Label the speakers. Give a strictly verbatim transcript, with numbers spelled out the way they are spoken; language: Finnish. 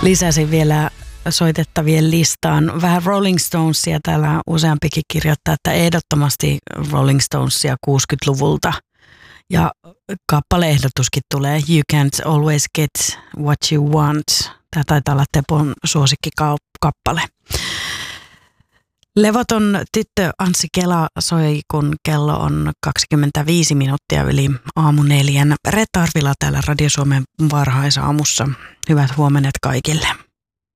Speaker 1: Lisäsin vielä soitettavien listaan vähän Rolling Stonesia. Täällä useampikin kirjoittaa, että ehdottomasti Rolling Stonesia kuusikymmentäluvulta. Ja kappaleehdotuskin tulee You Can't Always Get What You Want. Tämä taitaa olla Tepon suosikkikappale. Levoton tyttö Anssi Kela soi, kun kello on kaksikymmentäviisi minuuttia yli aamu neljän. Reetta Arvila täällä Radio Suomen varhaisaamussa. Hyvät huomenet kaikille.